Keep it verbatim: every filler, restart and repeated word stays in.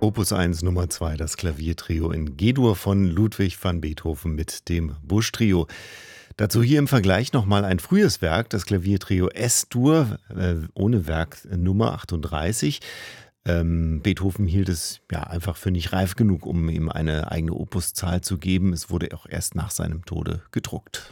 Opus eins Nummer zwei, das Klaviertrio in G-Dur von Ludwig van Beethoven mit dem Busch-Trio. Dazu hier im Vergleich nochmal ein frühes Werk, das Klaviertrio S-Dur, äh, ohne Werknummer achtunddreißig. Ähm, Beethoven hielt es ja einfach für nicht reif genug, um ihm eine eigene Opuszahl zu geben. Es wurde auch erst nach seinem Tode gedruckt.